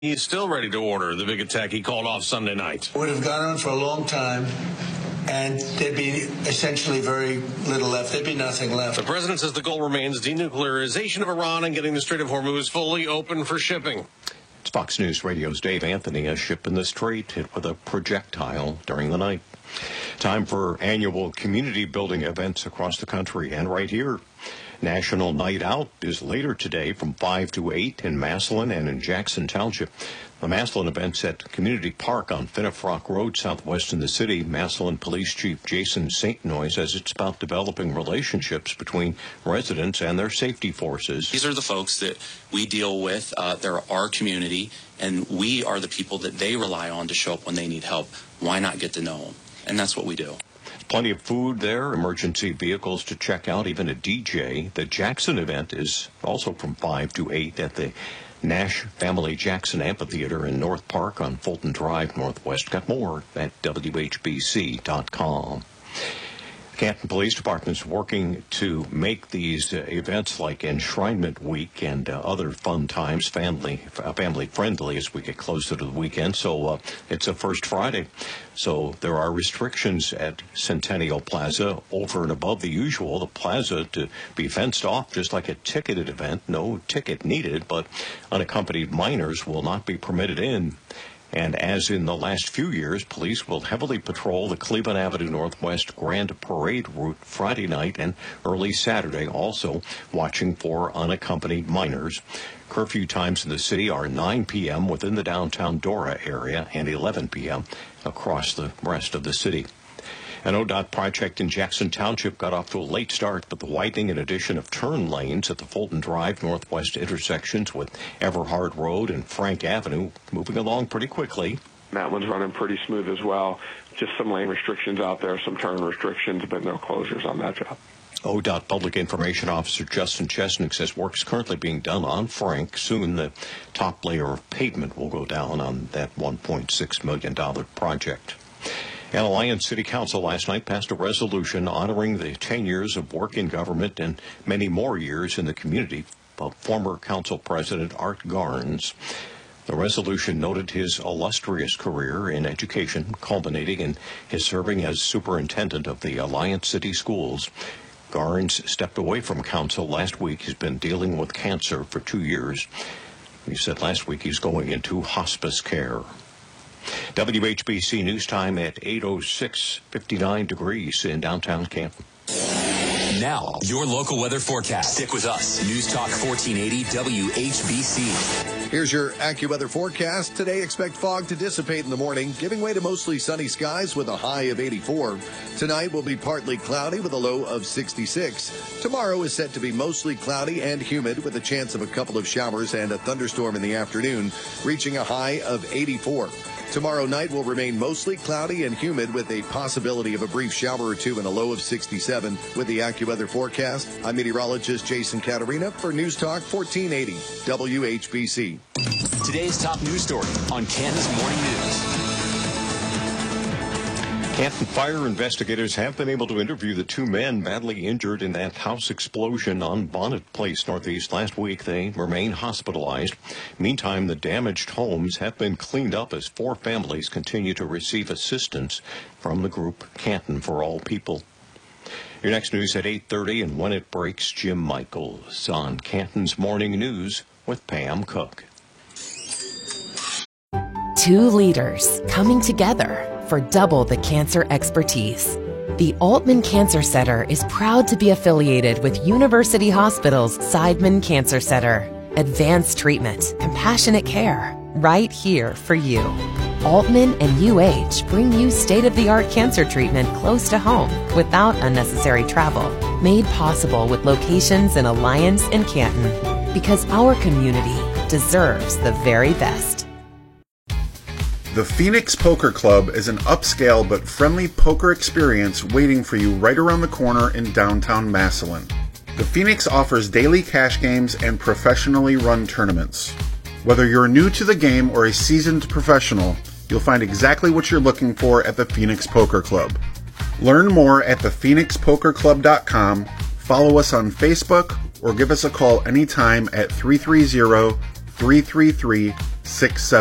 He's still ready to order the big attack he called off Sunday night. Would have gone on for a long time, and there'd be essentially very little left. There'd be nothing left. The president says the goal remains denuclearization of Iran and getting the Strait of Hormuz fully open for shipping. It's Fox News Radio's Dave Anthony. A ship in the Strait hit with a projectile during the night. Time for annual community building events across the country and right here. National Night Out is later today from 5 to 8 in Massillon and in Jackson Township. The Massillon event's at Community Park on Finnef Rock Road, southwest in the city. Massillon Police Chief Jason St. Noy says it's about developing relationships between residents and their safety forces. These are the folks that we deal with. They're our community, and we are the people that they rely on to show up when they need help. Why not get to know them? And that's what we do. Plenty of food there, emergency vehicles to check out, even a DJ. The Jackson event is also from 5 to 8 at the Nash Family Jackson Amphitheater in North Park on Fulton Drive, Northwest. Got more at WHBC.com. Canton Police Department is working to make these events like Enshrinement Week and other fun times family-friendly as we get closer to the weekend. So it's a first Friday. So there are restrictions at Centennial Plaza over and above the usual. The plaza to be fenced off just like a ticketed event. No ticket needed, but unaccompanied minors will not be permitted in. And as in the last few years, police will heavily patrol the Cleveland Avenue Northwest Grand Parade route Friday night and early Saturday, also watching for unaccompanied minors. Curfew times in the city are 9 p.m. within the downtown Dora area and 11 p.m. across the rest of the city. An ODOT project in Jackson Township got off to a late start, but the widening and addition of turn lanes at the Fulton Drive Northwest intersections with Everhard Road and Frank Avenue moving along pretty quickly. That one's running pretty smooth as well. Just some lane restrictions out there, some turn restrictions, but no closures on that job. ODOT Public Information Officer Justin Chesnick says work is currently being done on Frank. Soon the top layer of pavement will go down on that $1.6 million project. And Alliance City Council last night passed a resolution honoring the 10 years of work in government and many more years in the community of former council president Art Garnes. The resolution noted his illustrious career in education, culminating in his serving as superintendent of the Alliance City Schools. Garnes stepped away from council last week. He's been dealing with cancer for 2 years. He said last week he's going into hospice care. WHBC News Time at 8:06, 59 degrees in downtown Canton. Now, your local weather forecast. Stick with us. News Talk 1480 WHBC. Here's your AccuWeather forecast. Today, expect fog to dissipate in the morning, giving way to mostly sunny skies with a high of 84. Tonight will be partly cloudy with a low of 66. Tomorrow is set to be mostly cloudy and humid with a chance of a couple of showers and a thunderstorm in the afternoon, reaching a high of 84. Tomorrow night will remain mostly cloudy and humid with a possibility of a brief shower or two and a low of 67. With the AccuWeather forecast, I'm meteorologist Jason Caterina for News Talk 1480 WHBC. Today's top news story on Canton's Morning News. Canton fire investigators have been able to interview the 2 men badly injured in that house explosion on Bonnet Place Northeast last week. They remain hospitalized. Meantime, the damaged homes have been cleaned up as 4 families continue to receive assistance from the group Canton for All People. Your next news at 8:30, and when it breaks, Jim Michaels on Canton's Morning News with Pam Cook. 2 leaders coming together for double the cancer expertise. The Altman Cancer Center is proud to be affiliated with University Hospital's Seidman Cancer Center. Advanced treatment, compassionate care, right here for you. Altman and UH bring you state-of-the-art cancer treatment close to home without unnecessary travel. Made possible with locations in Alliance and Canton. Because our community deserves the very best. The Phoenix Poker Club is an upscale but friendly poker experience waiting for you right around the corner in downtown Massillon. The Phoenix offers daily cash games and professionally run tournaments. Whether you're new to the game or a seasoned professional, you'll find exactly what you're looking for at the Phoenix Poker Club. Learn more at thephoenixpokerclub.com, follow us on Facebook, or give us a call anytime at 330-333-6999.